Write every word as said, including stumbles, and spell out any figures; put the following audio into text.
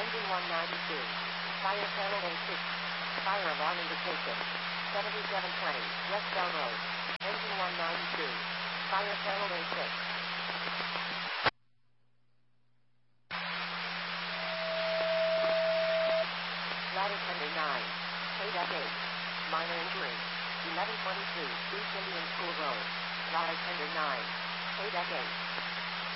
Engine one ninety-two. Fire panel A six. Fire alarm indication. seventy-seven twenty, West Bell Road. Engine one ninety-two. Fire panel A six. Ladder tender nine. Paid at eight. Minor injury. eleven twenty-two, East Indian School Road. Ladder tender nine. Paid at eight.